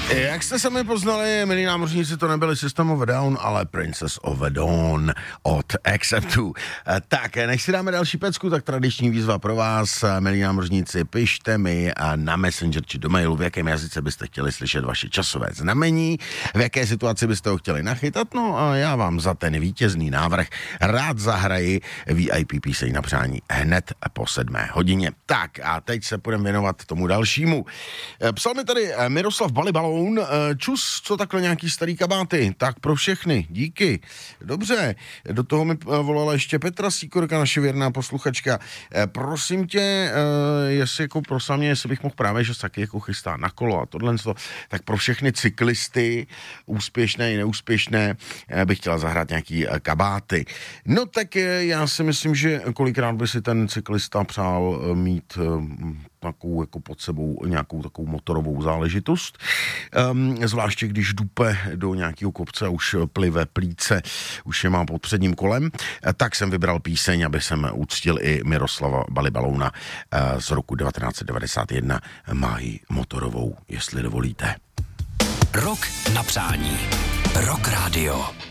Jak jste sami poznali, milí námořníci, to nebyli System of a Down, ale Princess of a Dawn od Acceptu. Tak, než si dáme další pecku, tak tradiční výzva pro vás, milí námořníci, pište mi na Messenger či do mailu, v jakém jazyce byste chtěli slyšet vaše časové znamení, v jaké situaci byste ho chtěli nachytat, no a já vám za ten vítězný návrh rád zahraji VIP píseň na přání hned po 7 hodině. Tak a teď se budeme věnovat tomu dalšímu. Psal mi tady Miroslav Balibalou. Čus, co takhle nějaký starý kabáty? Tak pro všechny, díky. Dobře, do toho mi volala ještě Petra Síkorka, naše věrná posluchačka. Prosím tě, jestli jako prosím mě, jestli bych mohl právě, že se taky jako chystá na kolo a tohle, tak pro všechny cyklisty, úspěšné i neúspěšné, bych chtěla zahrát nějaký kabáty. No tak já si myslím, že kolikrát by si ten cyklista přál mít takovou jako pod sebou nějakou takovou motorovou záležitost. Zvláště když dupe do nějakého kopce a už plive plíce, už je má pod předním kolem, tak jsem vybral píseň, aby jsem uctil i Miroslava Balibalouna z roku 1991. Mají motorovou, jestli dovolíte. Rok na přání. Rock Radio.